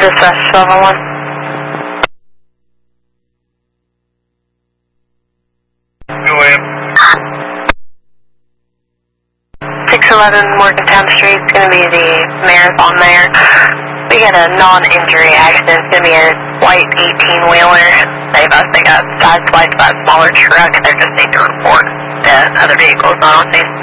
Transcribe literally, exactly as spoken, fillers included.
Dispatch seven one. Go ahead. six eleven Morgantown Street, it's going to be the marathon there. We got a non-injury accident, it's going to be a white eighteen-wheeler. They must have got sideswiped by a smaller truck, they just need to report the other vehicles on scene.